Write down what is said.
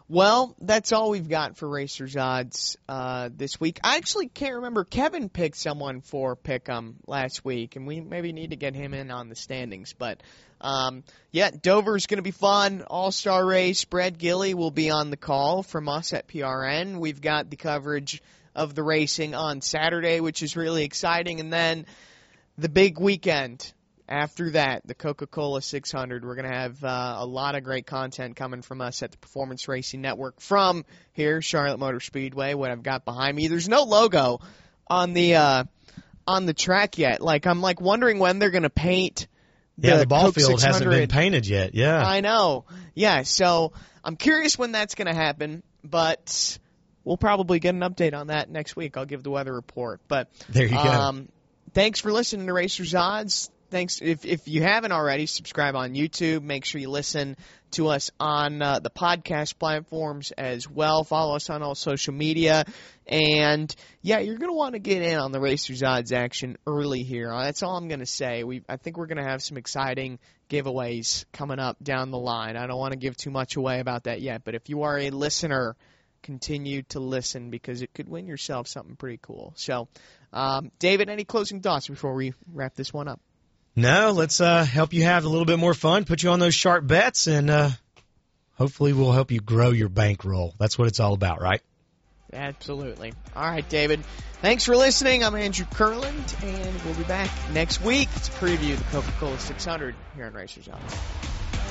Well, that's all we've got for Racers Odds this week. I actually can't remember. Kevin picked someone for Pick'em last week, and we maybe need to get him in on the standings. But, yeah, Dover's going to be fun. All-Star race. Brad Gilly will be on the call from us at PRN. We've got the coverage of the racing on Saturday, which is really exciting. And then the big weekend. After that, the Coca-Cola 600, we're going to have a lot of great content coming from us at the Performance Racing Network from here, Charlotte Motor Speedway, what I've got behind me. There's no logo on the track yet. I'm wondering when they're going to paint the ball Coke field 600. hasn't been painted yet, yeah. I know. Yeah, so I'm curious when that's going to happen, but we'll probably get an update on that next week. I'll give the weather report. But there you go. Thanks for listening to Racers Odds. Thanks. If you haven't already, subscribe on YouTube. Make sure you listen to us on the podcast platforms as well. Follow us on all social media. And, yeah, you're going to want to get in on the Racers Odds action early here. That's all I'm going to say. I think we're going to have some exciting giveaways coming up down the line. I don't want to give too much away about that yet. But if you are a listener, continue to listen because it could win yourself something pretty cool. So, David, any closing thoughts before we wrap this one up? No, let's help you have a little bit more fun, put you on those sharp bets, and hopefully we'll help you grow your bankroll. That's what it's all about, right? Absolutely. All right, David. Thanks for listening. I'm Andrew Kurland, and we'll be back next week to preview the Coca-Cola 600 here on Racers Odds.